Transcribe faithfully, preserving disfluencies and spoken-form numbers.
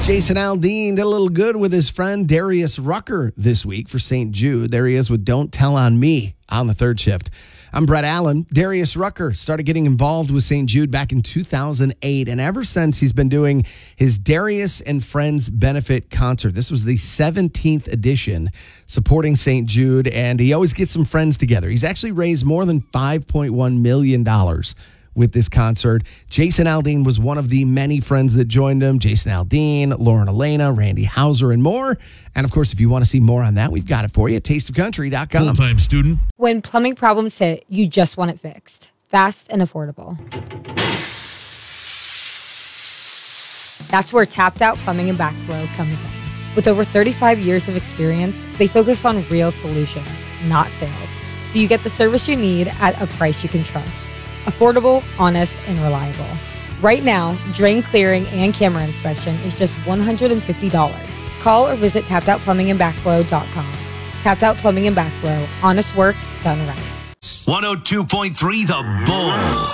Jason Aldean did a little good with his friend Darius Rucker this week for Saint Jude. There he is with Don't Tell on Me on the third shift. I'm Brett Allen. Darius Rucker started getting involved with Saint Jude back in two thousand eight, and ever since he's been doing his Darius and Friends benefit concert. This was the seventeenth edition supporting Saint Jude, and he always gets some friends together. He's actually raised more than five point one million dollars with this concert. Jason Aldean was one of the many friends that joined him. Jason Aldean, Lauren Elena, Randy Hauser, and more. And of course, if you want to see more on that, we've got it for you at taste of country dot com. Full-time student. When plumbing problems hit, you just want it fixed. Fast and affordable. That's where Tapped Out Plumbing and Backflow comes in. With over thirty-five years of experience, they focus on real solutions, not sales. So you get the service you need at a price you can trust. Affordable, honest, and reliable. Right now, drain clearing and camera inspection is just one hundred fifty dollars. Call or visit tapped out plumbing and backflow dot com. Tapped Out Plumbing and Backflow. Honest work done right. one oh two point three The Bull.